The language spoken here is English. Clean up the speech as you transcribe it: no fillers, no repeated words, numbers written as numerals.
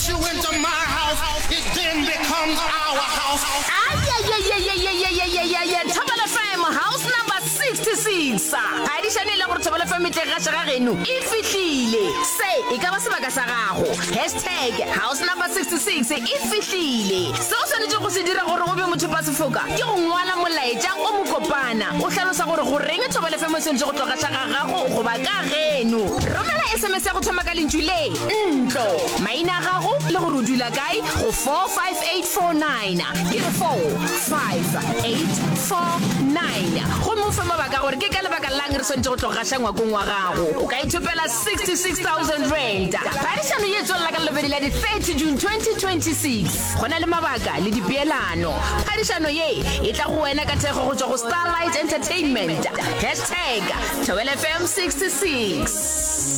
you into my house, it then becomes our house. Thobela FM house number 66. Addition le gore Thobela FM tle ga shega geno e fihlile. Se e ka ba sebaka sa gago. #house number 66 e fihlile. Se o swanetse go se dira gore o be motho pa sefoka ke go ngwala molaetsa o mo kopana o hlalosa gore go reng Thobela FM se ntse go tloga shega gago go ba ka geno. Romela SMS ya go thoma ka lentšu le ntlo maina gago le gore o dula kae go 45849 ke 45849 go mo fa mabaka gore ke ka lebaka lang re sentse go tloga shangwa go ngwa gago o ka ithopela 66,000 rand. Parisano ye tswela ka lebedi la di 30 June 2026 gona le mabaka le dipeelano. Parisano ye e tla go wena ka thego go tswa go Starlight Entertainment #ThobelaFM 66.